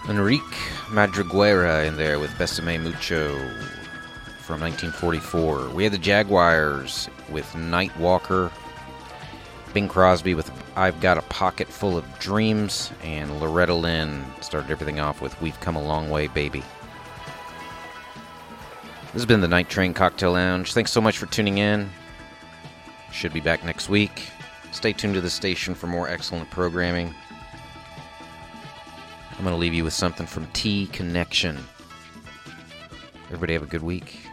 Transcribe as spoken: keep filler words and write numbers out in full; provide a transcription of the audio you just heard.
Enrique Madriguera in there with Besame Mucho from nineteen forty-four. We had the Jaguars with Night Walker. Bing Crosby with I've Got a Pocket Full of Dreams. And Loretta Lynn started everything off with We've Come a Long Way, Baby. This has been the Night Train Cocktail Lounge. Thanks so much for tuning in. Should be back next week. Stay tuned to the station for more excellent programming. I'm going to leave you with something from T Connection. Everybody have a good week.